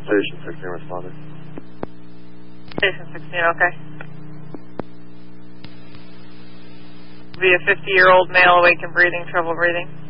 Station 16 responding. Station 16, okay. Be a 50-year-old male, awake and breathing, trouble breathing.